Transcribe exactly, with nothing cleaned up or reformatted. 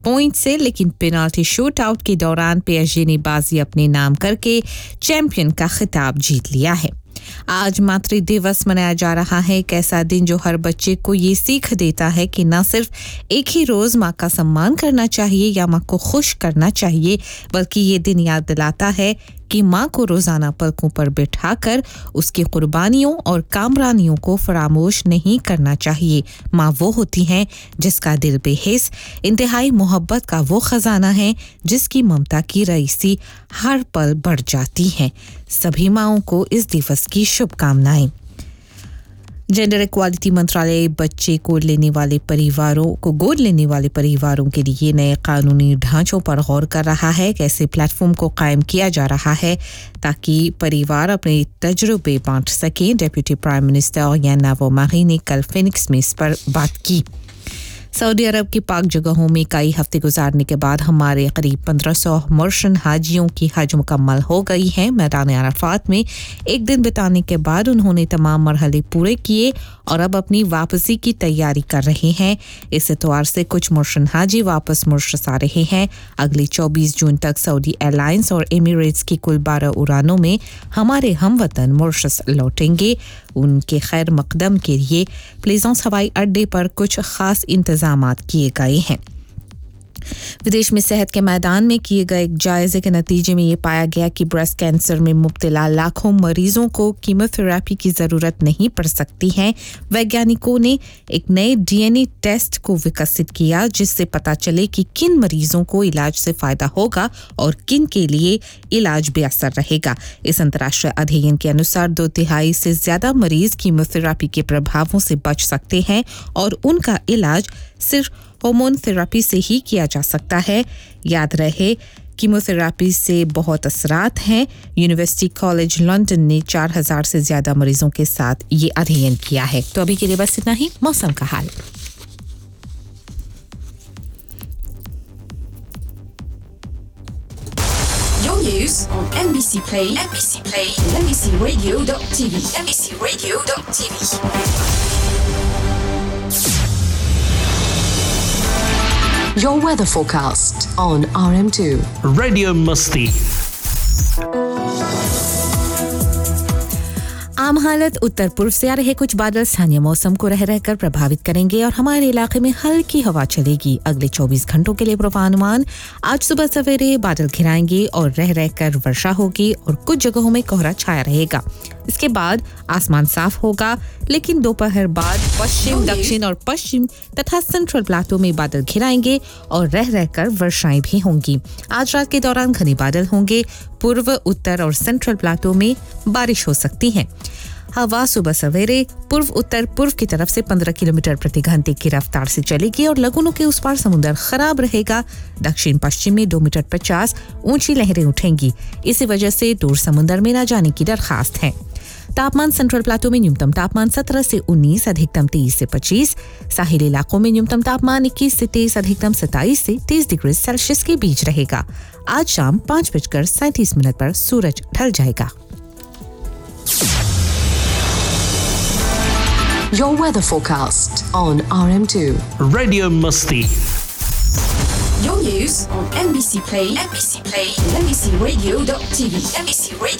Point से, लेकिन penalty shootout के दौरान पीएसजी ने बाजी अपने नाम करके चैंपियन का खिताब जीत लिया है। आज मातृ दिवस मनाया जा रहा है, एक ऐसा दिन जो हर बच्चे को ये सीख देता है कि न सिर्फ एक ही रोज माँ का सम्मान करना चाहिए या माँ को खुश करना चाहिए, बल्कि ये दिन याद दिलाता है कि माँ को रोजाना पलकों पर बिठाकर उसकी कुर्बानियों और कामरानियों को फरामोश नहीं करना चाहिए। माँ वो होती हैं जिसका दिल बेहिस इंतहाई मोहब्बत का वो खजाना है, जिसकी ममता की रईसी हर पल बढ़ जाती है। सभी माँओं को इस दिवस की शुभकामनाएं। जेंडर इक्वालिटी मंत्रालय बच्चे को लेने वाले परिवारों को गोद लेने वाले परिवारों के लिए नए कानूनी ढांचों पर गौर कर रहा है। कैसे प्लेटफॉर्म को कायम किया जा रहा है ताकि परिवार अपने तजुर्बे बांट सकें। डेप्यूटी प्राइम मिनिस्टर याना वोमाही ने कल फिनिक्स में इस पर बात की। सऊदी अरब की पाक जगहों में कई हफ्ते गुजारने के बाद हमारे करीब पंद्रह सौ मुर्शिद हाजियों की हज मुकम्मल हो गई है। मैदान अरफात में एक दिन बिताने के बाद उन्होंने तमाम मरहले पूरे किए और अब अपनी वापसी की तैयारी कर रहे हैं। इस एतवार से कुछ मुर्शिद हाजी वापस मुर्शिद आ रहे हैं। अगली चौबीस जून तक सऊदी एयरलाइंस और एमिरेट्स की कुल बारह उड़ानों में हमारे हमवतन मुर्शिद लौटेंगे। उनके खैर मकदम के लिए प्लेजेंस हवाई अड्डे पर कुछ खास इंतजाम किए गए हैं। विदेश में सेहत के मैदान में किए गए एक जायजे के नतीजे में ये पाया गया कि ब्रेस्ट कैंसर में मुब्तला लाखों मरीजों को कीमोथेरेपी की ज़रूरत नहीं पड़ सकती है। वैज्ञानिकों ने एक नए डीएनए टेस्ट को विकसित किया जिससे पता चले कि किन मरीजों को इलाज से फ़ायदा होगा और किन के लिए इलाज बेअसर रहेगा। इस अंतर्राष्ट्रीय अध्ययन के अनुसार दो तिहाई से ज़्यादा मरीज कीमोथेरेपी के प्रभावों से बच सकते हैं और उनका इलाज सिर्फ हार्मोन थेरेपी से ही किया जा सकता है। याद रहे, कीमोथेरेपी से बहुत असरात हैं। यूनिवर्सिटी कॉलेज लंदन ने चार हज़ार से ज़्यादा मरीजों के साथ ये अध्ययन किया है। तो अभी के लिए बस इतना ही। मौसम का हाल। Your news on N B C Play, N B C Play, N B C Radio dot T V, N B C Radio dot T V. Your weather forecast on R M two. Radio Musti. आम हालत उत्तर पूर्व से आ रहे कुछ बादल स्थानीय मौसम को रह रहकर प्रभावित करेंगे और हमारे इलाके में हल्की हवा चलेगी। अगले चौबीस घंटों के लिए पूर्वानुमान। आज सुबह सवेरे बादल घिराएंगे और रह रहकर वर्षा होगी और कुछ जगहों में कोहरा छाया रहेगा। इसके बाद आसमान साफ होगा, लेकिन दोपहर बाद पश्चिम, दक्षिण और पश्चिम तथा सेंट्रल प्लाटो में बादल घिराएंगे और रह रहकर वर्षाएं भी होंगी। आज रात के दौरान घने बादल होंगे। पूर्व, उत्तर और सेंट्रल प्लाटो में बारिश हो सकती है। हवा सुबह सवेरे पूर्व उत्तर पूर्व की तरफ से पंद्रह किलोमीटर प्रति घंटे की रफ्तार से चलेगी और लगुनों के उस पार समुद्र खराब रहेगा। दक्षिण पश्चिम में दो मीटर पचास ऊंची लहरें उठेंगी। इसी वजह से दूर समुद्र में न जाने की दरखास्त है। तापमान सेंट्रल प्लाटो में न्यूनतम तापमान सत्रह से उन्नीस, अधिकतम तेईस से पच्चीस। साहिल इलाकों में न्यूनतम तापमान इक्कीस से तेईस, अधिकतम सत्ताईस से तीस डिग्री सेल्सियस के बीच रहेगा। आज शाम पाँच बजकर सैंतीस मिनट पर सूरज ढल जाएगा। Your weather forecast on R M two. Radio Musti. Your news on N B C Play, N B C Play, N B C Radio dot T V, N B C Radio.